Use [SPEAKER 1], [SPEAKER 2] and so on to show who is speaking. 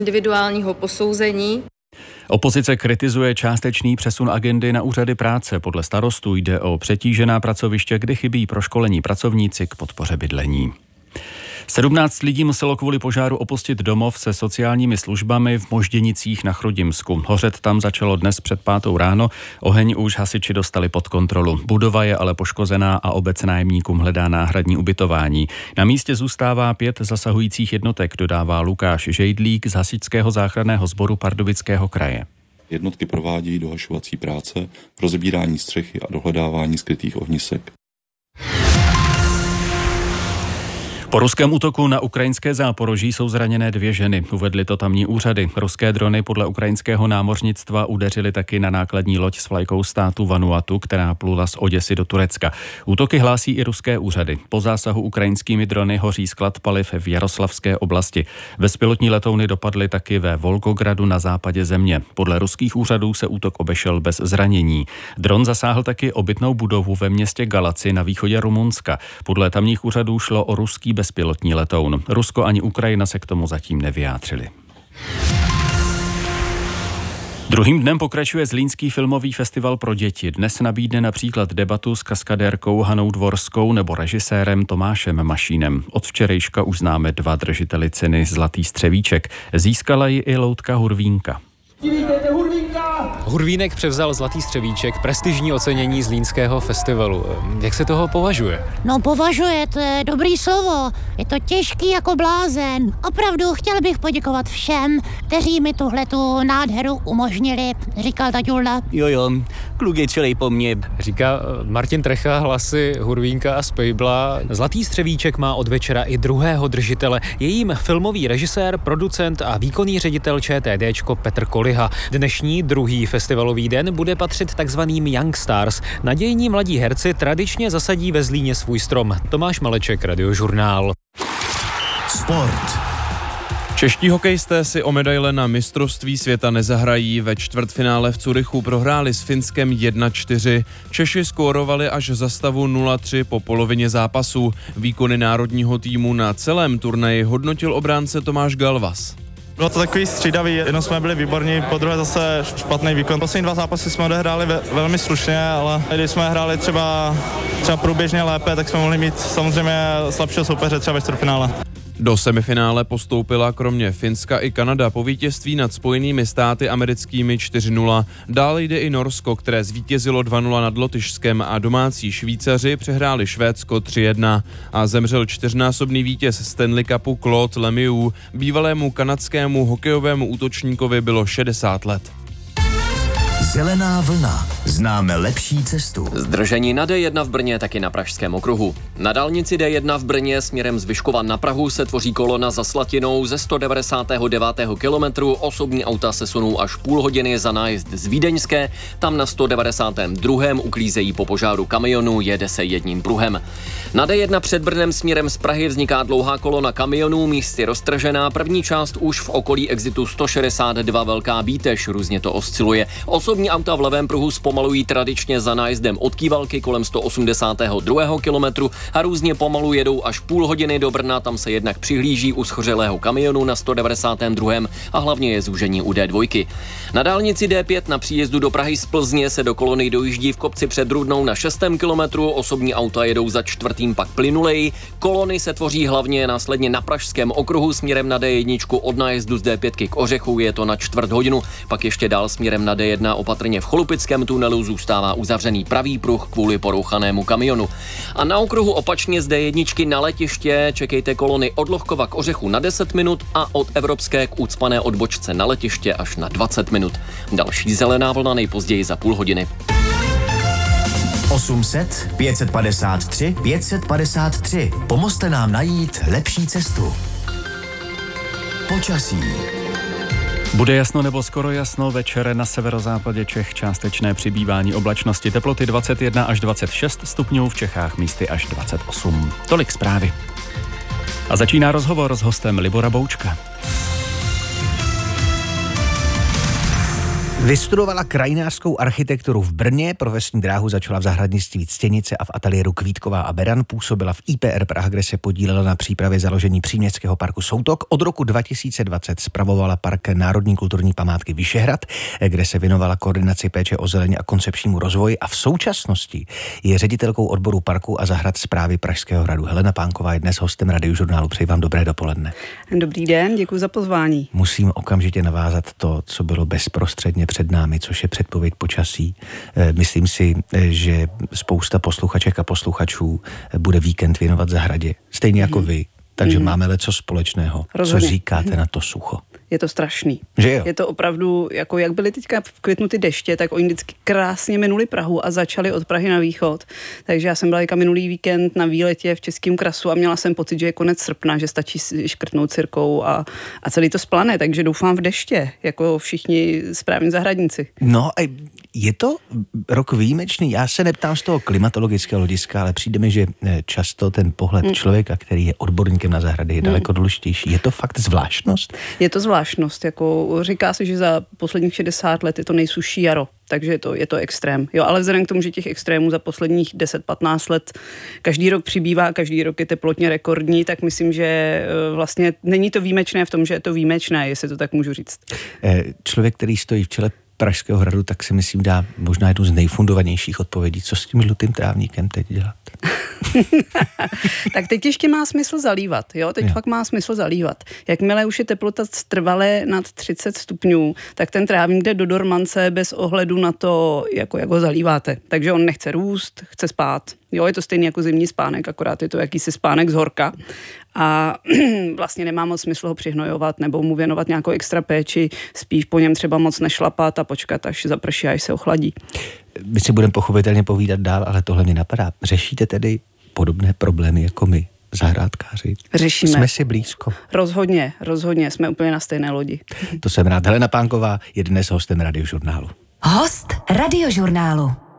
[SPEAKER 1] individuálního posouzení.
[SPEAKER 2] Opozice kritizuje částečný přesun agendy na úřady práce. Podle Starostů jde o přetížená pracoviště, kde chybí proškolení pracovníci k podpoře bydlení. 17 lidí muselo kvůli požáru opustit domov se sociálními službami v Možděnicích na Chrudimsku. Hořet tam začalo dnes před 5 ráno, oheň už hasiči dostali pod kontrolu. Budova je ale poškozená a obec nájemníkům hledá náhradní ubytování. Na místě zůstává 5 zasahujících jednotek, dodává Lukáš Žejdlík z Hasičského záchranného sboru Pardubického kraje.
[SPEAKER 3] Jednotky provádějí dohašovací práce, rozebírání střechy a dohledávání skrytých ohnisek.
[SPEAKER 2] Po ruském útoku na ukrajinské Záporoží jsou zraněné 2 ženy. Uvedly to tamní úřady. Ruské drony podle ukrajinského námořnictva udeřily taky na nákladní loď s vlajkou státu Vanuatu, která plula z Oděsy do Turecka. Útoky hlásí i ruské úřady. Po zásahu ukrajinskými drony hoří sklad paliv v Jaroslavské oblasti. Bezpilotní letouny dopadly taky ve Volgogradu na západě země. Podle ruských úřadů se útok obešel bez zranění. Dron zasáhl taky obytnou budovu ve městě Galaci na východě Rumunska. Podle tamních úřadů šlo o ruský bezpilotní letoun. Rusko ani Ukrajina se k tomu zatím nevyjádřili. Druhým dnem pokračuje Zlínský filmový festival pro děti. Dnes nabídne například debatu s kaskadérkou Hanou Dvorskou nebo režisérem Tomášem Mašínem. Od včerejška už známe 2 držiteli ceny Zlatý střevíček. Získala ji i Loutka Hurvínka.
[SPEAKER 4] Hurvínek převzal Zlatý střevíček, prestižní ocenění Zlínského festivalu. Jak se toho považuje?
[SPEAKER 5] No považuje, to je dobrý slovo. Je to těžký jako blázen. Opravdu chtěl bych poděkovat všem, kteří mi tuhletu nádheru umožnili, říkal taťulda.
[SPEAKER 6] Jo, kluk je celý po mně.
[SPEAKER 4] Říká Martin Trecha, hlasy Hurvínka a Spejbla. Zlatý střevíček má od večera i druhého držitele. Je jím filmový režisér, producent a výkonný ředitel ČTDčko Petr Koliha. Dnešní druhý festivalový den bude patřit takzvaným Young Stars. Nadějní mladí herci tradičně zasadí ve Zlíně svůj strom. Tomáš Maleček, Radiožurnál.
[SPEAKER 7] Sport.
[SPEAKER 8] Čeští hokejisté si o medaile na mistrovství světa nezahrají. Ve čtvrtfinále v Curychu prohráli s Finskem 1-4. Češi skórovali až za stavu 0-3 po polovině zápasu. Výkony národního týmu na celém turnaji hodnotil obránce Tomáš Galvas.
[SPEAKER 9] Bylo to takový střídavý, jednou jsme byli výborní, po druhé zase špatný výkon. Poslední 2 zápasy jsme odehráli velmi slušně, ale když jsme hráli třeba průběžně lépe, tak jsme mohli mít samozřejmě slabšího soupeře třeba ve čtvrtfinále.
[SPEAKER 8] Do semifinále postoupila kromě Finska i Kanada po vítězství nad Spojenými státy americkými 4-0. Dále jde i Norsko, které zvítězilo 2-0 nad Lotyšskem a domácí Švýcaři přehráli Švédsko 3-1. A zemřel 4násobný vítěz Stanley Cupu Claude Lemieux. Bývalému kanadskému hokejovému útočníkovi bylo 60 let.
[SPEAKER 7] Zelená vlna. Známe lepší cestu.
[SPEAKER 10] Zdržení na D1 v Brně, taky na Pražském okruhu. Na dálnici D1 v Brně směrem z Vyškova na Prahu se tvoří kolona za Slatinou ze 199. kilometru. Osobní auta se sunou až půl hodiny za nájezd z Vídeňské. Tam na 192. uklízejí po požáru kamionu, jede se jedním pruhem. Na D1 před Brnem směrem z Prahy vzniká dlouhá kolona kamionů, místy roztržená. První část už v okolí exitu 162 Velká Bítež, různě to osciluje. Osobní auta v levém pruhu zpomalují tradičně za nájezdem od Kývalky kolem 182. kilometru a různě pomalu jedou až půl hodiny do Brna, tam se jednak přihlíží u schořelého kamionu na 192. a hlavně je zúžení u D2. Na dálnici D5 na příjezdu do Prahy z Plzně se do kolony dojíždí v kopci před Rudnou na 6. kilometru, osobní auta jedou za 4. pak plynuleji. Kolony se tvoří hlavně následně na Pražském okruhu směrem na D1 od nájezdu z D5 k Ořechu, je to na čtvrt hodinu, pak ještě dál směrem na D1 opatrně v Cholupickém tunelu zůstává uzavřený pravý pruh kvůli porouchanému kamionu. A na okruhu opačně z D1 na letiště čekejte kolony od Lohkova k Ořechu na 10 minut a od Evropské k ucpané odbočce na letiště až na 20 minut. Další zelená vlna nejpozději za půl hodiny.
[SPEAKER 7] 800 553 553. Pomozte nám najít lepší cestu. Počasí.
[SPEAKER 2] Bude jasno nebo skoro jasno, večer na severozápadě Čech částečné přibývání oblačnosti, teploty 21 až 26 stupňů, v Čechách místy až 28. Tolik zprávy. A začíná rozhovor s hostem Libora Boučka.
[SPEAKER 11] Vystudovala krajinářskou architekturu v Brně, profesní dráhu začala v zahradnictví Ctěnice a v ateliéru Kvítková a Beran, působila v IPR Praha, kde se podílela na přípravě založení příměstského parku Soutok. Od roku 2020 spravovala park Národní kulturní památky Vyšehrad, kde se věnovala koordinaci péče o zeleň a koncepčnímu rozvoji a v současnosti je ředitelkou odboru parku a zahrad správy Pražského hradu. Helena Pánková je dnes hostem Radiožurnálu. Přeji vám dobré dopoledne.
[SPEAKER 12] Dobrý den, děkuji za pozvání.
[SPEAKER 11] Musím okamžitě navázat to, co bylo bezprostředně před námi, což je předpověď počasí. Myslím si, že spousta posluchaček a posluchačů bude víkend věnovat zahradě. Stejně jako vy. Takže máme leco společného. Rozhodně. Co říkáte na to sucho?
[SPEAKER 12] Je to strašný.
[SPEAKER 11] Že jo?
[SPEAKER 12] Je to opravdu, jako jak byly teďka v květnu ty deště, tak oni vždycky krásně minuli Prahu a začali od Prahy na východ. Takže já jsem byla minulý víkend na výletě v Českém Krasu a měla jsem pocit, že je konec srpna, že stačí škrtnout cirkou a celý to splane. Takže doufám v deště, jako všichni správní zahradníci.
[SPEAKER 11] No a je to rok výjimečný? Já se neptám z toho klimatologického hlediska, ale přijde mi, že často ten pohled člověka, který je odborníkem na zahrady, je daleko důležitější. Je to fakt zvláštnost?
[SPEAKER 12] Je to zvláštnost. Jako říká se, že za posledních 60 let je to nejsušší jaro. Takže je to extrém. Jo, ale vzhledem k tomu, že těch extrémů za posledních 10-15 let každý rok přibývá, každý rok je teplotně rekordní, tak myslím, že vlastně není to výjimečné v tom, že je to výjimečné, jestli to tak můžu říct.
[SPEAKER 11] Člověk, který stojí v čele Pražského hradu, tak si myslím dá možná jednu z nejfundovanějších odpovědí. Co s tím žlutým trávníkem teď dělat?
[SPEAKER 12] Tak teď ještě má smysl zalívat, jo? Teď fakt má smysl zalívat. Jakmile už je teplota trvale nad 30 stupňů, tak ten trávník jde do dormance bez ohledu na to, jak ho zalíváte. Takže on nechce růst, chce spát. Jo, je to stejný jako zimní spánek, akorát je to jakýsi spánek z horka a vlastně nemá moc smysl ho přihnojovat nebo mu věnovat nějakou extra péči, spíš po něm třeba moc nešlapat a počkat, až zaprší, až se ochladí.
[SPEAKER 11] My si budeme pochopitelně povídat dál, ale tohle mě napadá. Řešíte tedy podobné problémy jako my, zahrádkáři?
[SPEAKER 12] Řešíme.
[SPEAKER 11] Jsme si blízko.
[SPEAKER 12] Rozhodně, jsme úplně na stejné lodi.
[SPEAKER 11] To jsem rád. Helena Pánková je dnes hostem Radiožurnálu.
[SPEAKER 13] Host Radiožurnálu.